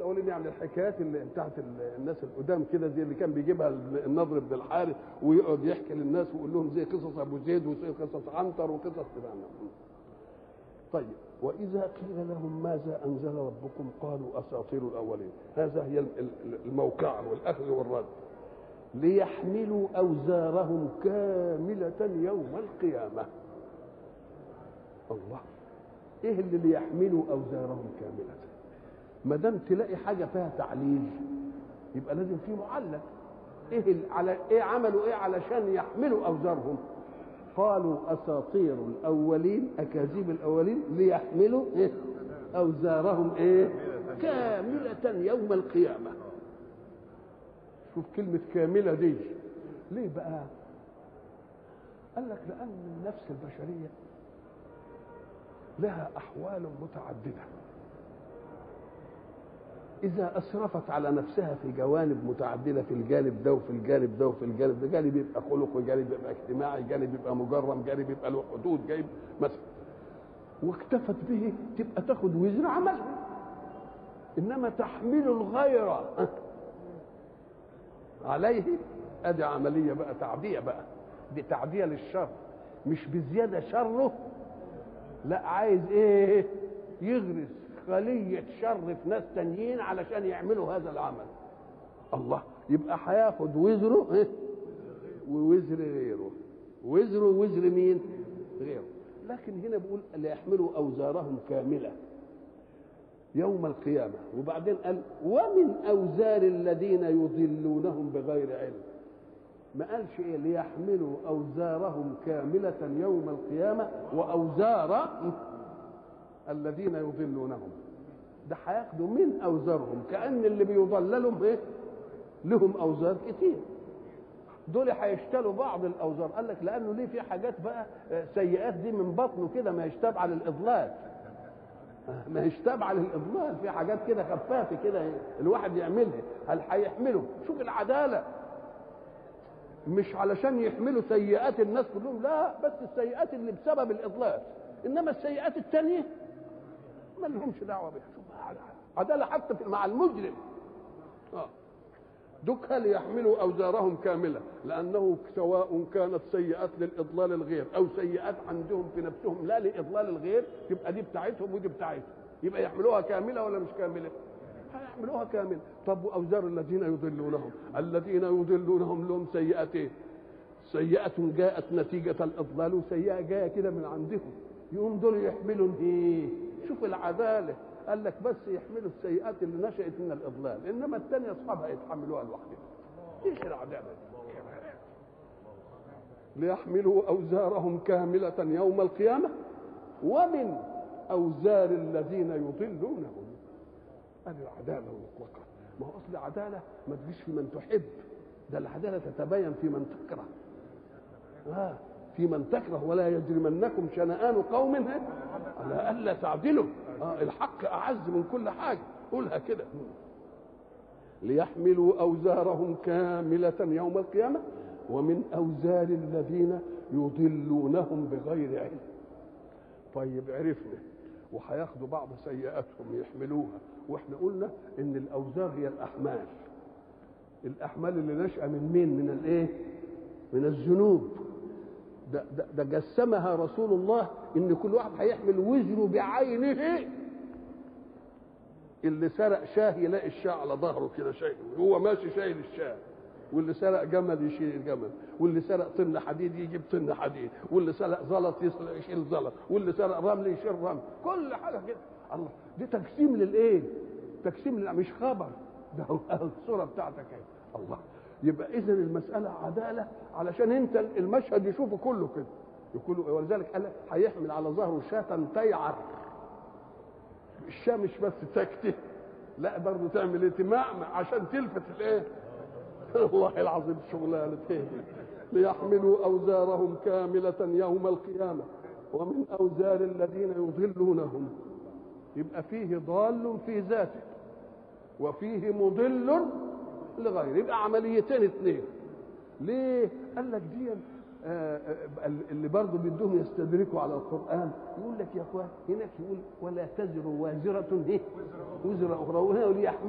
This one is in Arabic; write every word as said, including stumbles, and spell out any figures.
الاولين يعني الحكايات اللي بتاعت الناس القدام كده، زي اللي كان بيجيبها النضر بن الحارث ويقعد يحكي للناس ويقول لهم زي قصص ابو زيد وزي قصص عنتر وقصص كده. طيب واذا قيل لهم ماذا انزل ربكم قالوا اساطير الاولين. هذا هي الموقعه والاخذ والرد. ليحملوا اوزارهم كامله يوم القيامه. الله، ايه اللي ليحملوا اوزارهم كامله؟ ما دام تلاقي حاجه فيها تعليل يبقى لازم في معلل. ايه على ايه عملوا ايه علشان يحملوا اوزارهم؟ قالوا اساطير الاولين، اكاذيب الاولين، ليحملوا إيه؟ اوزارهم ايه كامله يوم القيامه. شوف كلمه كامله دي ليه بقى؟ قال لك لان النفس البشريه لها احوال متعدده، إذا أسرفت على نفسها في جوانب متعددة، في الجانب ده وفي الجانب ده وفي الجانب ده، جانب يبقى خلق وجانب يبقى اجتماعي، جانب يبقى مجرم، جانب يبقى له حدود، جانب مثلا، واكتفت به تبقى تاخد وزر عملها. إنما تحمل الغير عليه، أدي عملية بقى، تعدية بقى، دي تعدية للشر، مش بزيادة شره، لا عايز إيه؟ يغرس خلية شر في ناس تانيين علشان يعملوا هذا العمل. الله، يبقى هياخد وزره إيه؟ ووزر غيره، وزره ووزر مين؟ غيره. لكن هنا بيقول ليحملوا أوزارهم كاملة يوم القيامة، وبعدين قال ومن أوزار الذين يضلونهم بغير علم. ما قالش إيه؟ ليحملوا أوزارهم كاملة يوم القيامة وأوزار الذين يضلونهم. ده هياخدوا من اوزارهم، كأن اللي بيضللهم ايه؟ لهم اوزار كتير، دول هيشتلوا بعض الاوزار. قال لك لانه ليه في حاجات بقى سيئات دي من بطنه كده ما يشتاب على الاضلال، ما يشتاب على الاضلال، في حاجات كده خفافه كده الواحد يعملها. هل هيحملوا؟ شوف العداله، مش علشان يحملوا سيئات الناس كلهم، لا، بس السيئات اللي بسبب الاضلال، انما السيئات الثانيه ما لهمش دعوه بها. شوف عداله حتى مع المجرم. اه دك ليحملوا اوزارهم كامله، لانه سواء كانت سيئات للاضلال الغير او سيئات عندهم في نفسهم لا لاضلال الغير، يبقى دي بتاعتهم ودي بتاعتهم، يبقى يحملوها كامله ولا مش كامله؟ هيحملوها كامله. طب واوزار الذين يضلونهم؟ الذين يضلونهم لهم سيئتين، سيئه جاءت نتيجه الاضلال وسيئه جايه كده من عندهم، يقوم دول يحملوا ايه؟ شوف العداله، قال لك بس يحملوا السيئات اللي نشأت من الإضلال، إنما الثانية أصحابها يتحملوها لوحدهم. إيش العدالة؟ ليحملوا أوزارهم كاملة يوم القيامة ومن أوزار الذين يضلونهم. هذه العدالة المطلقة. ما هو أصل العدالة ما تجيش في من تحب، ده العدالة تتبين في من تكره. آه في من تكره، ولا يجرمنكم شنآن قوم على ألا تعدلوا. آه الحق أعز من كل حاجة، قولها كده. ليحملوا أوزارهم كاملة يوم القيامة ومن أوزار الذين يضلونهم بغير علم. طيب عرفنا، وهياخدوا بعض سيئاتهم يحملوها، واحنا قلنا ان الأوزار هي الأحمال، الأحمال اللي نشأ من مين؟ من الايه؟ من الذنوب. ده, ده, ده جسمها رسول الله ان كل واحد هيحمل وزره بعينه. اللي سرق شاه يلاقي الشاه على ظهره كده شايل، هو ماشي شايل الشاه، واللي سرق جمل يشيل الجمل، واللي سرق طن حديد يجيب طن حديد، واللي سرق زلط يشيل زلط، واللي سرق رمل يشيل رمل، كل حاجه كده. الله، دي تقسيم للايه؟ تقسيم لل... مش خبر، ده الصوره بتاعتك اهي. الله، يبقى اذا المساله عداله علشان انت المشهد يشوفه كله كده يقولوا. ولذلك قال هيحمل على ظهره شاة تيعر. الشاة مش بس تكتي، لا برضه تعمل ايه؟ تمعمع عشان تلفت الايه؟ والله العظيم شغلانه ايه؟ ليحملوا اوزارهم كامله يوم القيامه ومن اوزار الذين يضلونهم. يبقى فيه ضال في ذاته وفيه مضل لغيره، يبقى عمليتين اثنين. ليه؟ قال لك دي آه اللي برضه بدهم يستدركوا على القرآن، يقول لك يا اخوان هناك يقول ولا تزر وازرة ايه؟ وزر اخرى، وهنا يقول